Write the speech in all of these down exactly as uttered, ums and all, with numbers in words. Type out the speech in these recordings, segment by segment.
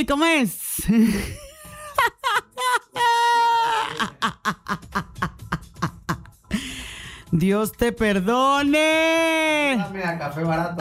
Tony, ¿cómo es? Dios te perdone. Dame a café barato.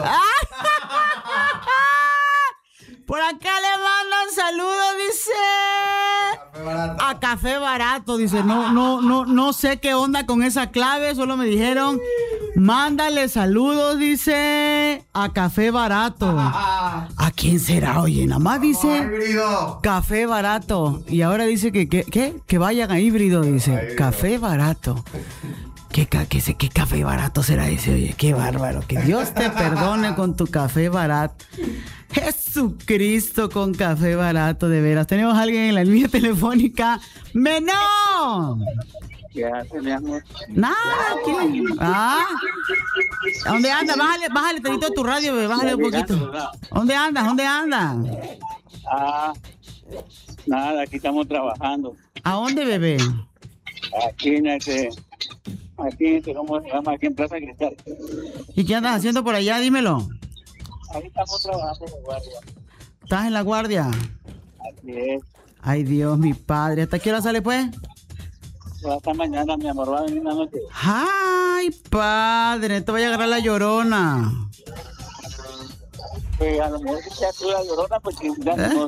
Por acá le mandan saludos, dice. Café barato. A café barato, dice. No, no, no, no sé qué onda con esa clave, solo me dijeron. Mándale saludos, dice. A café barato. ¿A quién será? Oye, nada más dice. Híbrido. Café barato. Y ahora dice que, que, que, que vayan a híbrido, dice. Híbrido. Café barato. ¿Qué, ca- qué, sé- ¿Qué café barato será? Dice, oye, qué bárbaro. Que Dios te perdone con tu café barato. Jesucristo con café barato, de veras. Tenemos a alguien en la línea telefónica. ¡Menor! ¿Qué hace, mi amor? Nada, ¿qué? ¿Ah? ¿A ¿Dónde andas? Bájale, bájale tantito tu radio, bebé. Bájale un poquito. ¿Dónde andas? ¿Dónde andas? Ah, nada, aquí estamos trabajando. ¿A dónde, bebé? Aquí en este, aquí en este, ¿cómo se llama? Aquí en Plaza Cristal. ¿Y qué andas haciendo por allá? Dímelo. Ahí estamos trabajando de guardia. ¿Estás en la guardia? Así es. Ay, Dios, mi padre. ¿Hasta qué hora sale, pues? Pues hasta mañana, mi amor, va a venir una noche. Ay, padre, te voy a agarrar la llorona. Pues a lo mejor que sea tú la llorona, porque ya ¿Eh? no.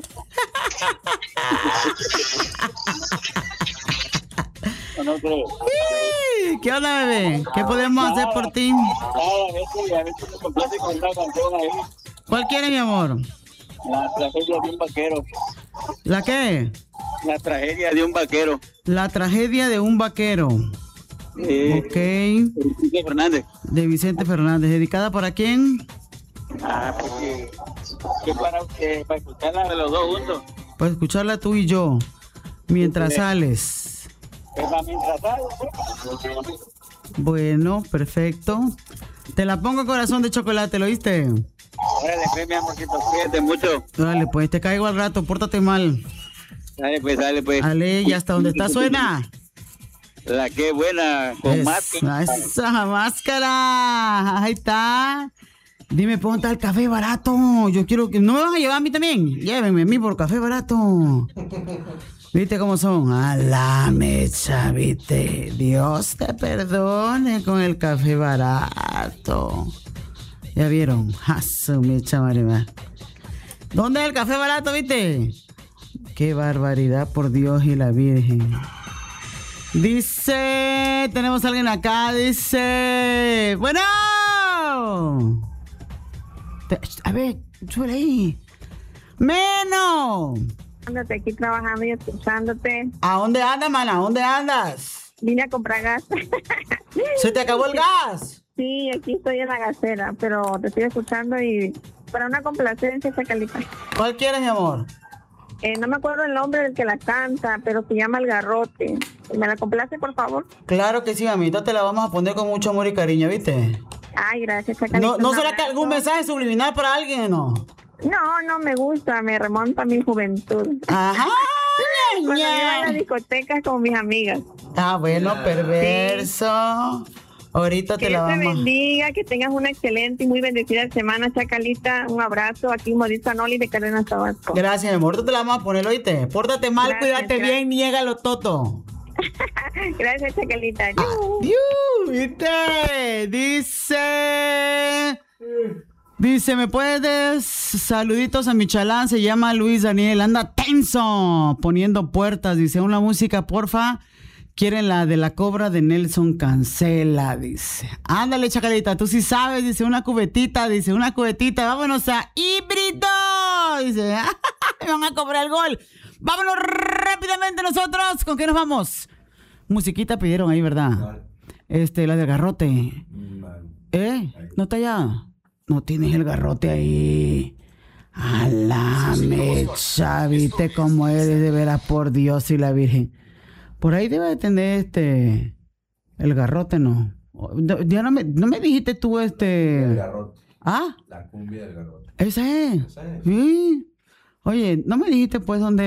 No, no creo. Ih, ¿Qué onda, bebé? ¿Qué podemos hacer por ti? Nada, a veces, a veces me complace con una canción ahí. ¿Cuál quieres, mi amor? La tragedia de un vaquero. ¿La qué? La tragedia de un vaquero. La tragedia de un vaquero. Eh, Ok. Enrique Fernández. De Vicente Fernández. ¿Dedicada para quién? Ah, porque que para usted, para escucharla de los dos juntos. Para escucharla tú y yo. Mientras sales. Pues para mientras tanto, Bueno, perfecto. Te la pongo corazón de chocolate, ¿lo oíste? órale, pues, mi amorcito, cuídate mucho. Dale, pues, te caigo al rato, pórtate mal. Dale, pues, dale, pues. Ale, y hasta donde está suena. La que buena, con máscara. Esa, esa máscara. Ahí está. Dime, ¿puedo el café barato? Yo quiero que... ¿No me van a llevar a mí también? Llévenme a mí por café barato. ¿Viste cómo son? A la mecha, ¿viste? Dios te perdone con el café barato. ¿Ya vieron? ¡Ja, su mecha, marima! ¿Dónde es el café barato, viste? ¡Qué barbaridad, por Dios y la Virgen! Dice... Tenemos a alguien acá, dice... ¡Bueno! Te- A ver, súbele ahí. ¡Menos! Ándate aquí trabajando y escuchándote. ¿A dónde andas, mana? ¿A dónde andas? Vine a comprar gas. ¿Se te acabó el gas? Sí, aquí estoy en la gasera, pero te estoy escuchando y para una complacencia, Chacalita. ¿Cuál quieres, mi amor? Eh, no me acuerdo el nombre del que la canta, pero se llama El Garrote. ¿Me la complace, por favor? Claro que sí, mamita. Te la vamos a poner con mucho amor y cariño, ¿viste? Ay, gracias, Chacalita. ¿No, ¿no Un será que abrazo. algún mensaje subliminal para alguien o no? No, no me gusta, me remonta a mi juventud. Ajá. Cuando ña. iba a las discotecas con mis amigas. Ah, bueno, perverso. Ahorita Que te la Dios te vamos. bendiga, que tengas una excelente y muy bendecida semana, Chacalita. Un abrazo aquí, Modista Noli de Cárdenas, Tabasco. Gracias, mi amor. Ahorita te la vamos a poner, ¿oíste? Pórtate mal, Gracias, cuídate gracias. bien, niégalo todo. Gracias, Chacalita. Adiós, ¿viste? Dice... Dice, ¿me puedes? Saluditos a mi chalán, se llama Luis Daniel, anda tenso, poniendo puertas, dice, una música, porfa. Quieren la de la cobra de Nelson Cancela, dice. Ándale, Chacalita, tú sí sabes, dice, una cubetita, dice, una cubetita, vámonos a híbrido, dice, me van a cobrar el gol. Vámonos rápidamente nosotros, ¿con qué nos vamos? Musiquita pidieron ahí, ¿verdad? Este, la de garrote. ¿Eh? ¿No está allá? No tienes el garrote ahí. A la mecha, viste cómo eres, de veras, por Dios y la Virgen. Por ahí debe de tener este... El garrote, ¿no? Ya no me, no me dijiste tú este... El garrote. ¿Ah? La cumbia del garrote. ¿Esa es? Esa es. Sí. Oye, no me dijiste pues dónde...